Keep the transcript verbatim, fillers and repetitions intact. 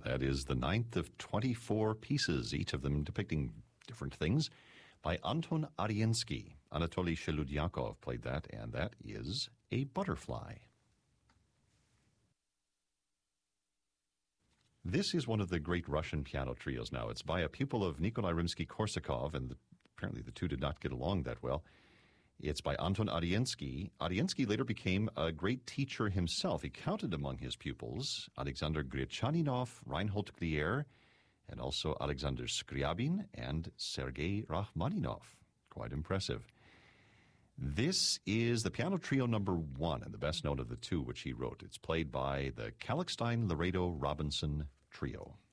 That is the ninth of twenty-four pieces, each of them depicting different things, by Anton Ariensky. Anatoly Sheludyakov played that, and that is a butterfly. This is one of the great Russian piano trios now. It's by a pupil of Nikolai Rimsky-Korsakov, and the, apparently the two did not get along that well. It's by Anton Ariensky. Ariensky later became a great teacher himself. He counted among his pupils Alexander Gretchaninov, Reinhold Glier, and also Alexander Skryabin and Sergei Rachmaninov. Quite impressive. This is the piano trio number one, and the best known of the two which he wrote. It's played by the Kalkstein-Laredo Robinson Trio.